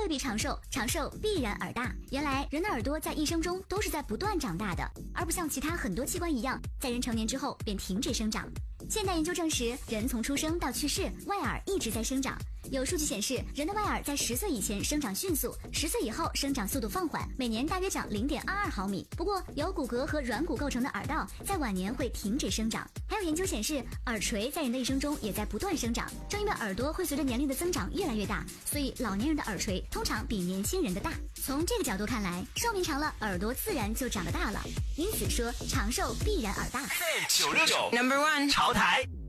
未必长寿，长寿必然耳大。原来人的耳朵在一生中都是在不断长大的，而不像其他很多器官一样，在人成年之后便停止生长。现代研究证实，人从出生到去世，外耳一直在生长。有数据显示，人的外耳在10岁以前生长迅速，10岁以后生长速度放缓，每年大约长0.22毫米。不过，由骨骼和软骨构成的耳道在晚年会停止生长。还有研究显示，耳垂在人的一生中也在不断生长。正因为耳朵会随着年龄的增长越来越大，所以老年人的耳垂通常比年轻人的大。从这个角度看来，寿命长了，耳朵自然就长得大了。因此说，长寿必然耳大。 969 No.1 潮台。